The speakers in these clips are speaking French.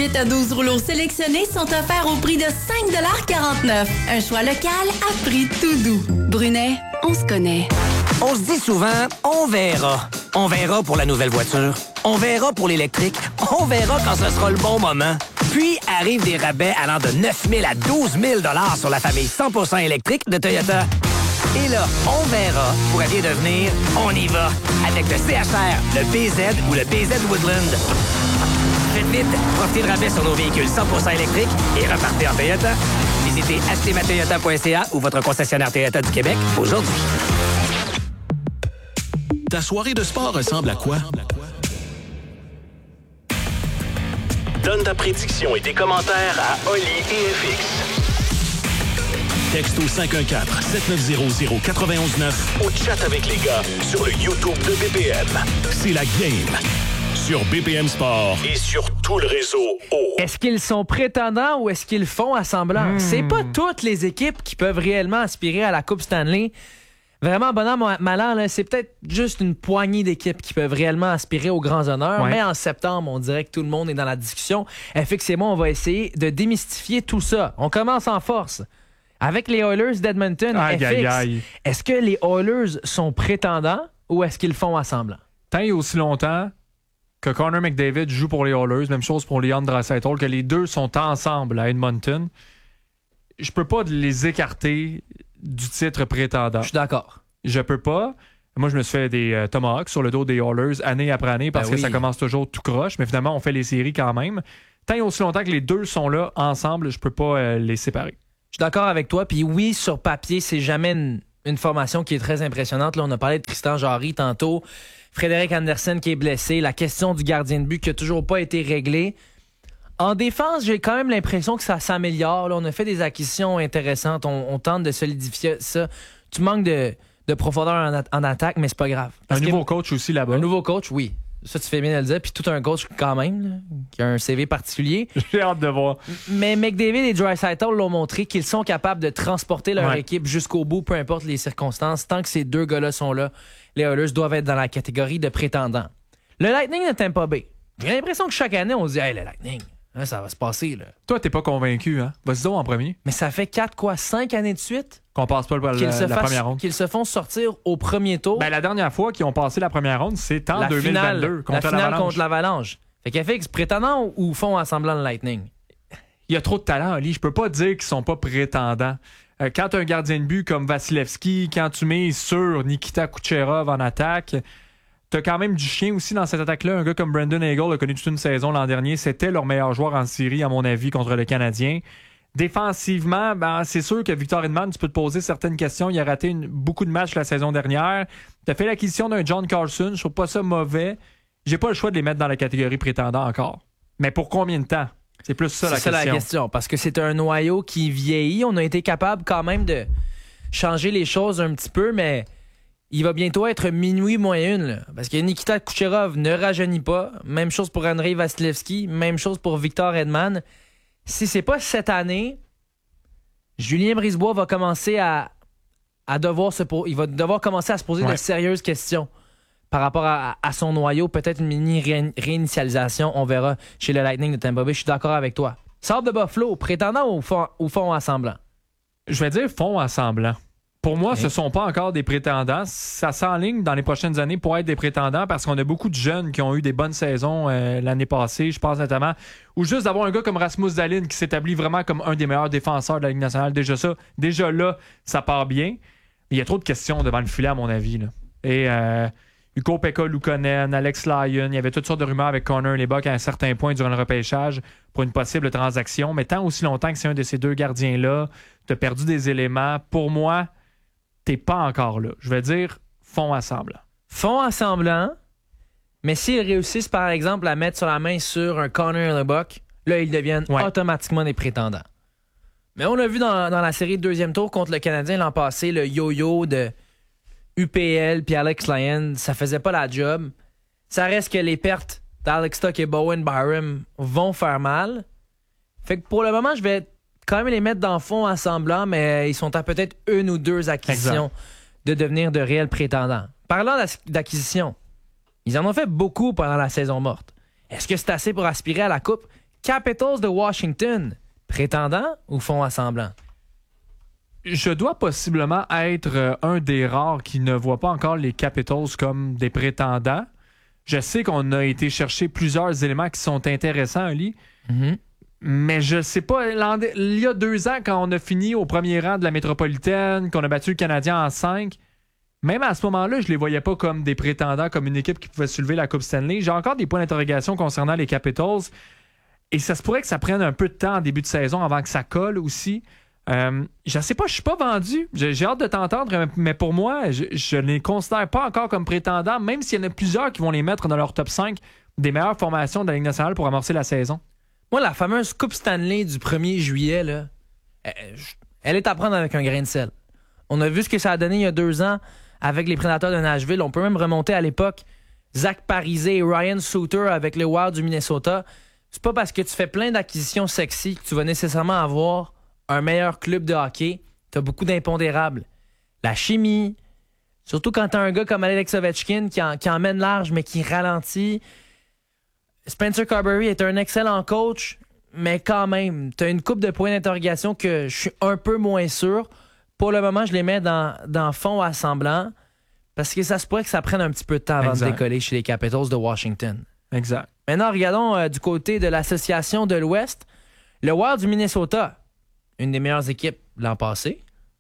8 à 12 rouleaux sélectionnés sont offerts au prix de 5,49 $. Un choix local à prix tout doux. Brunet, on se connaît. On se dit souvent, on verra. On verra pour la nouvelle voiture. On verra pour l'électrique. On verra quand ce sera le bon moment. Puis arrivent des rabais allant de 9 000 à 12 000 $ sur la famille 100% électrique de Toyota. Et là, on verra pourrait bien devenir on y va avec le CHR, le BZ ou le BZ Woodland. Faites vite, profitez de rabais sur nos véhicules 100% électriques et repartez en Toyota. Visitez achetezmatoyota.ca ou votre concessionnaire Toyota du Québec aujourd'hui. Ta soirée de sport ressemble à quoi? Donne ta prédiction et tes commentaires à Oli et FX. Texto 514-7900-919 ou chat avec les gars sur le YouTube de BPM. C'est la game sur BPM Sport et sur tout le réseau O. Est-ce qu'ils sont prétendants ou est-ce qu'ils font à semblant? C'est pas toutes les équipes qui peuvent réellement aspirer à la Coupe Stanley. Vraiment, bon an, mal an, là, c'est peut-être juste une poignée d'équipes qui peuvent réellement aspirer aux grands honneurs. Ouais. Mais en septembre, on dirait que tout le monde est dans la discussion. FX et moi, on va essayer de démystifier tout ça. On commence en force avec les Oilers d'Edmonton. FX, est-ce que les Oilers sont prétendants ou est-ce qu'ils font à semblant? Tant et aussi longtemps que Connor McDavid joue pour les Oilers, même chose pour Leon Draisaitl, que les deux sont ensemble à Edmonton, je peux pas les écarter du titre prétendant. Je suis d'accord. Je peux pas. Moi, je me suis fait des tomahawks sur le dos des Oilers année après année parce que ça commence toujours tout croche, mais finalement, on fait les séries quand même. Tant et aussi longtemps que les deux sont là ensemble, je peux pas les séparer. Je suis d'accord avec toi. Puis oui, sur papier, c'est jamais une formation qui est très impressionnante. Là, on a parlé de Tristan Jarry tantôt. Frédéric Andersen qui est blessé. La question du gardien de but qui n'a toujours pas été réglée. En défense, j'ai quand même l'impression que ça s'améliore. Là, on a fait des acquisitions intéressantes. On tente de solidifier ça. Tu manques de profondeur en attaque, mais c'est pas grave. Un nouveau coach aussi là-bas. Un nouveau coach, oui. Ça, tu fais bien de le dire. Puis tout un coach quand même, là, qui a un CV particulier. J'ai hâte de voir. Mais McDavid et Draisaitl l'ont montré qu'ils sont capables de transporter leur équipe jusqu'au bout, peu importe les circonstances. Tant que ces deux gars-là sont là, les Oilers doivent être dans la catégorie de prétendants. Le Lightning de Tampa Bay. J'ai l'impression que chaque année, on se dit « Hey, le Lightning, hein, ça va se passer. » là. Toi, t'es pas convaincu, hein? Vas-y donc en premier. Mais ça fait 5 années de suite qu'on passe pas la première ronde. Qu'ils se font sortir au premier tour. Ben, la dernière fois qu'ils ont passé la première ronde, c'est en 2022 contre la finale contre l'Avalanche. Fait qu'FX, prétendants ou font à semblant le Lightning? Il y a trop de talent, Ali. Je peux pas dire qu'ils sont pas prétendants. Quand tu as un gardien de but comme Vasilevski, quand tu mises sur Nikita Kucherov en attaque, tu as quand même du chien aussi dans cette attaque-là. Un gars comme Brandon Hagel a connu toute une saison l'an dernier. C'était leur meilleur joueur en série, à mon avis, contre le Canadien. Défensivement, ben, c'est sûr que Victor Hedman, tu peux te poser certaines questions. Il a raté beaucoup de matchs la saison dernière. Tu as fait l'acquisition d'un John Carlson. Je trouve pas ça mauvais. J'ai pas le choix de les mettre dans la catégorie prétendant encore. Mais pour combien de temps? C'est plus ça la question. C'est ça la question, parce que c'est un noyau qui vieillit. On a été capable quand même de changer les choses un petit peu, mais il va bientôt être minuit moins une. Là, parce que Nikita Kucherov ne rajeunit pas. Même chose pour Andrei Vasilevski. Même chose pour Victor Hedman. Si c'est pas cette année, Julien Brisebois va commencer à devoir commencer à se poser de sérieuses questions par rapport à son noyau. Peut-être une mini réinitialisation, on verra chez le Lightning de Tampa Bay. Je suis d'accord avec toi. Sort de Buffalo, prétendant ou fond à semblant? Je vais dire fond à semblant. Pour moi, ce sont pas encore des prétendants. Ça s'enligne dans les prochaines années pour être des prétendants parce qu'on a beaucoup de jeunes qui ont eu des bonnes saisons l'année passée. Je pense notamment, ou juste d'avoir un gars comme Rasmus Dahlin qui s'établit vraiment comme un des meilleurs défenseurs de la Ligue nationale. Déjà là, ça part bien. Il y a trop de questions devant le filet, à mon avis. Là. Et Ukko-Pekka Luukkonen, Alex Lyon, il y avait toutes sortes de rumeurs avec Connor Hellebuyck à un certain point durant le repêchage pour une possible transaction. Mais tant aussi longtemps que c'est un de ces deux gardiens-là, tu as perdu des éléments. Pour moi, t'es pas encore là. Je vais dire fond à semblant. Fond à semblant, mais s'ils réussissent, par exemple, à mettre sur la main sur un Connor Hellebuyck, là, ils deviennent automatiquement des prétendants. Mais on a vu dans la série de deuxième tour contre le Canadien l'an passé, le yo-yo de UPL puis Alex Lyon, ça faisait pas la job. Ça reste que les pertes d'Alex Tuch et Bowen Byram vont faire mal. Fait que pour le moment, je vais quand même les mettre dans fond à semblant, mais ils sont à peut-être une ou deux acquisitions de devenir de réels prétendants. Parlant d'acquisition, ils en ont fait beaucoup pendant la saison morte. Est-ce que c'est assez pour aspirer à la Coupe? Capitals de Washington, prétendants ou font à semblant? Je dois possiblement être un des rares qui ne voit pas encore les Capitals comme des prétendants. Je sais qu'on a été chercher plusieurs éléments qui sont intéressants, Ali. Mais je sais pas, il y a 2 ans, quand on a fini au premier rang de la métropolitaine, qu'on a battu le Canadien en 5, même à ce moment-là, je les voyais pas comme des prétendants, comme une équipe qui pouvait soulever la Coupe Stanley. J'ai encore des points d'interrogation concernant les Capitals. Et ça se pourrait que ça prenne un peu de temps en début de saison avant que ça colle aussi. Je sais pas, je suis pas vendu. J'ai hâte de t'entendre, mais pour moi, je ne les considère pas encore comme prétendants, même s'il y en a plusieurs qui vont les mettre dans leur top 5 des meilleures formations de la Ligue nationale pour amorcer la saison. Moi, la fameuse Coupe Stanley du 1er juillet, là, elle est à prendre avec un grain de sel. On a vu ce que ça a donné il y a 2 ans avec les Prédateurs de Nashville. On peut même remonter à l'époque Zach Parise et Ryan Suter avec les Wild du Minnesota. C'est pas parce que tu fais plein d'acquisitions sexy que tu vas nécessairement avoir un meilleur club de hockey. Tu as beaucoup d'impondérables. La chimie, surtout quand tu as un gars comme Alex Ovechkin qui emmène large mais qui ralentit. Spencer Carberry est un excellent coach, mais quand même, tu as une couple de points d'interrogation que je suis un peu moins sûr. Pour le moment, je les mets dans fond à semblant parce que ça se pourrait que ça prenne un petit peu de temps avant de décoller chez les Capitals de Washington. Exact. Maintenant, regardons du côté de l'association de l'Ouest. Le Wild du Minnesota, une des meilleures équipes l'an passé,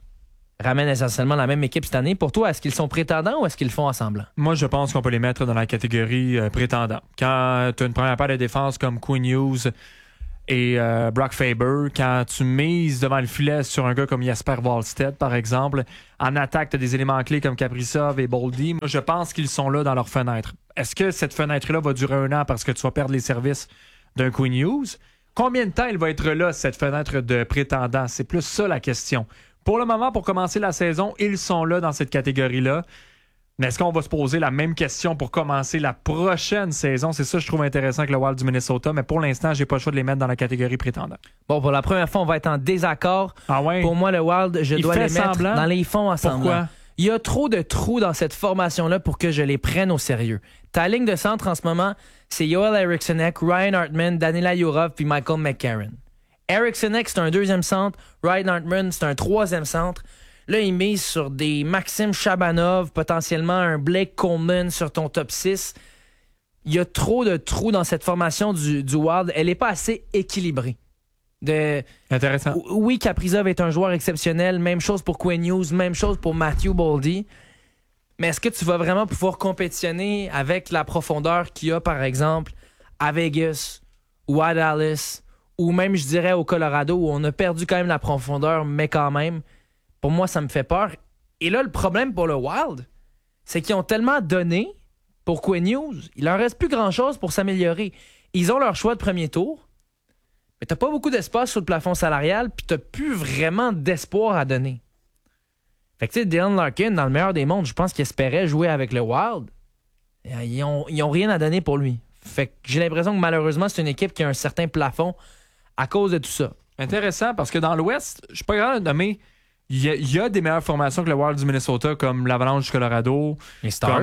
ramène essentiellement la même équipe cette année. Pour toi, est-ce qu'ils sont prétendants ou est-ce qu'ils le font à semblant? Moi, je pense qu'on peut les mettre dans la catégorie prétendants. Quand tu as une première paire de défense comme Quinn Hughes et Brock Faber, quand tu mises devant le filet sur un gars comme Jesper Wallstedt, par exemple, en attaque, tu as des éléments clés comme Kaprizov et Boldy. Moi, je pense qu'ils sont là dans leur fenêtre. Est-ce que cette fenêtre-là va durer 1 an parce que tu vas perdre les services d'un Quinn Hughes? Combien de temps il va être là, cette fenêtre de prétendants? C'est plus ça la question. Pour le moment, pour commencer la saison, ils sont là dans cette catégorie-là. Mais est-ce qu'on va se poser la même question pour commencer la prochaine saison? C'est ça que je trouve intéressant avec le Wild du Minnesota, mais pour l'instant, j'ai pas le choix de les mettre dans la catégorie prétendant. Bon, pour la première fois, on va être en désaccord. Ah ouais? Pour moi, le Wild, je dois les mettre dans les fonds à semblant. Pourquoi? Il y a trop de trous dans cette formation-là pour que je les prenne au sérieux. Ta ligne de centre en ce moment, c'est Joel Eriksson, Ryan Hartman, Danila Yurov puis Michael McCarron. Eriksson, c'est un 2e centre. Ryan Hartman, c'est un 3e centre. Là, il mise sur des Maxime Chabanov, potentiellement un Blake Coleman sur ton top 6. Il y a trop de trous dans cette formation du Wild. Elle n'est pas assez équilibrée. Intéressant. Oui, Kaprizov est un joueur exceptionnel. Même chose pour Quinn Hughes, même chose pour Matthew Boldy. Mais est-ce que tu vas vraiment pouvoir compétitionner avec la profondeur qu'il y a, par exemple, à Vegas ou à Dallas ou même, je dirais, au Colorado où on a perdu quand même la profondeur, mais quand même, pour moi, ça me fait peur. Et là, le problème pour le Wild, c'est qu'ils ont tellement donné pour Quinn Hughes, il leur reste plus grand-chose pour s'améliorer. Ils ont leur choix de premier tour, mais t'as pas beaucoup d'espace sur le plafond salarial, puis t'as plus vraiment d'espoir à donner. Fait que tu sais, Dylan Larkin, dans le meilleur des mondes, je pense qu'il espérait jouer avec le Wild. Ils ont rien à donner pour lui. Fait que j'ai l'impression que malheureusement, c'est une équipe qui a un certain plafond à cause de tout ça. Intéressant, parce que dans l'Ouest, je suis pas grand de nommer, il y a des meilleures formations que le Wild du Minnesota, comme l'Avalanche du Colorado, les Stars,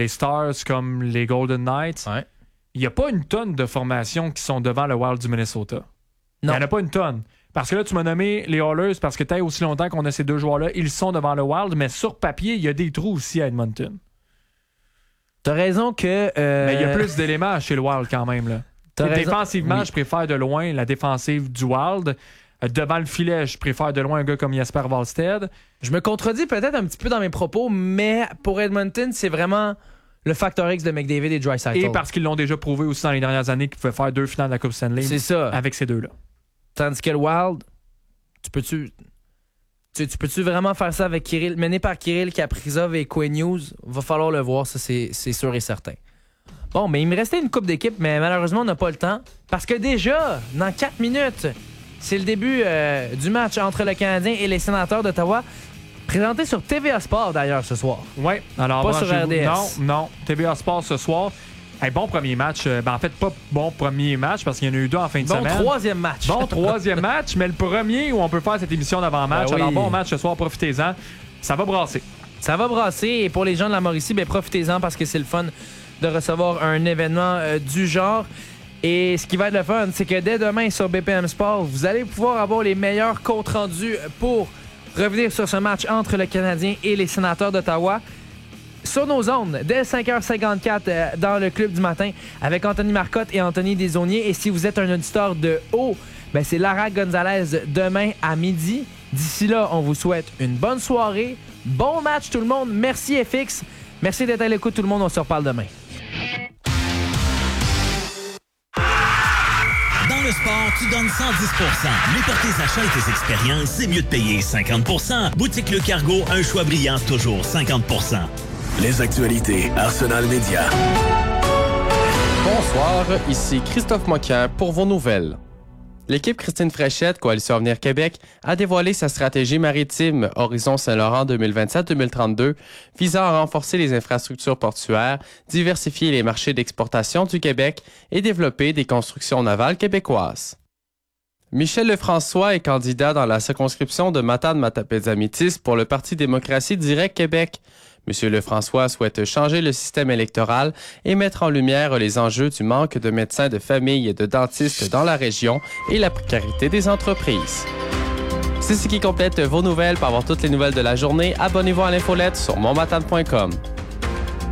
comme les Golden Knights. Ouais. Il n'y a pas une tonne de formations qui sont devant le Wild du Minnesota. Non. Il n'y en a pas une tonne. Parce que là, tu m'as nommé les Oilers parce que t'as aussi longtemps qu'on a ces 2 joueurs-là. Ils sont devant le Wild, mais sur papier, il y a des trous aussi à Edmonton. T'as raison que... Mais il y a plus d'éléments chez le Wild quand même. Là. Défensivement, oui. Je préfère de loin la défensive du Wild. Devant le filet, je préfère de loin un gars comme Jesper Wallstedt. Je me contredis peut-être un petit peu dans mes propos, mais pour Edmonton, c'est vraiment le facteur X de McDavid et Draisaitl. Et parce qu'ils l'ont déjà prouvé aussi dans les dernières années qu'ils pouvaient faire 2 finales de la Coupe Stanley. C'est ça. Avec ces 2-là. Tandis que le Wild, tu peux-tu vraiment faire ça avec Kirill, mené par Kirill, Kaprizov et Quinn Hughes? Va falloir le voir, ça c'est sûr et certain. Bon, mais il me restait une coupe d'équipe, mais malheureusement, on n'a pas le temps. Parce que déjà, dans 4 minutes, c'est le début du match entre le Canadien et les Sénateurs d'Ottawa. Présenté sur TVA Sport, d'ailleurs, ce soir. Oui, alors pas sur RDS. Non, TVA Sport ce soir. Hey, bon premier match. En fait, pas bon premier match parce qu'il y en a eu 2 en fin de semaine. Bon troisième match. Bon troisième match, mais le premier où on peut faire cette émission d'avant-match. Ben oui. Alors, bon match ce soir, profitez-en. Ça va brasser. Ça va brasser. Et pour les gens de la Mauricie, profitez-en parce que c'est le fun de recevoir un événement du genre. Et ce qui va être le fun, c'est que dès demain sur BPM Sport, vous allez pouvoir avoir les meilleurs comptes rendus pour revenir sur ce match entre le Canadien et les Sénateurs d'Ottawa. Sur nos ondes, dès 5h54 dans le Club du matin, avec Anthony Marcotte et Anthony Desaulniers. Et si vous êtes un auditeur de haut, ben c'est Lara Gonzalez demain à midi. D'ici là, on vous souhaite une bonne soirée. Bon match tout le monde. Merci FX. Merci d'être à l'écoute tout le monde. On se reparle demain. Dans le sport, tu donnes 110%. Mais pour tes achats et tes expériences, c'est mieux de payer 50%. Boutique Le Cargo, un choix brillant, toujours 50%. Les actualités Arsenal Média. Bonsoir, ici Christophe Moquin pour vos nouvelles. L'équipe Christine Fréchette, Coalition Avenir Québec, a dévoilé sa stratégie maritime Horizon Saint-Laurent 2027-2032, visant à renforcer les infrastructures portuaires, diversifier les marchés d'exportation du Québec et développer des constructions navales québécoises. Michel Lefrançois est candidat dans la circonscription de Matane-Matapédia-Métis pour le Parti démocratie direct Québec. M. Lefrançois souhaite changer le système électoral et mettre en lumière les enjeux du manque de médecins de famille et de dentistes dans la région et la précarité des entreprises. C'est ce qui complète vos nouvelles. Pour avoir toutes les nouvelles de la journée, abonnez-vous à l'infolette sur monmatane.com.